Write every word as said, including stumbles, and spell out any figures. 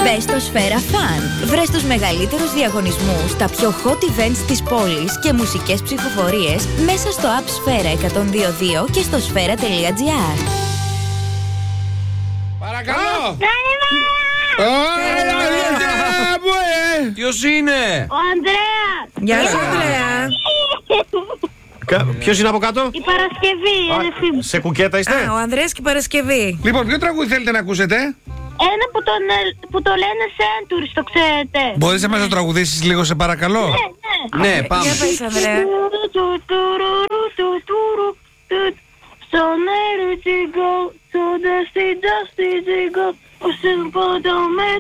Μπες στο Σφαίρα Fun. Βρες τους μεγαλύτερους διαγωνισμούς, τα πιο hot events της πόλης και μουσικές ψηφοφορίες μέσα στο app Σφαίρα εκατόν δύο κόμμα δύο και στο σφαίρα τελεία τζι άρ. Παρακαλώ! Ποιος είναι? Ο Ανδρέας! Γεια σου, Ανδρέα. Ποιος είναι από κάτω? Η Παρασκευή, η αδερφή μου. Σε κουκέτα είστε? Α, ο Ανδρέας και η Παρασκευή. Λοιπόν, ποιο τραγούδι θέλετε να ακούσετε? Ένα που, τον, ε, που το λένε Centuries, το ξέρετε. Μπορείς να μας το τραγουδήσεις λίγο, σε παρακαλώ? Ναι, ναι. Ναι, πάμε. Για πες, Ανδρέα. So let it go, so dusty, dusty, go. Ο σύμπαντο με